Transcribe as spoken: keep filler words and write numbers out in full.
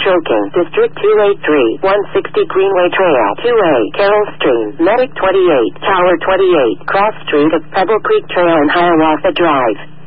Stroking, District two eighty-three, one sixty Greenway Trail, two A, Carroll Stream, Medic twenty-eight, Tower twenty-eight, Cross Street of Pebble Creek Trail and Hiawatha Drive.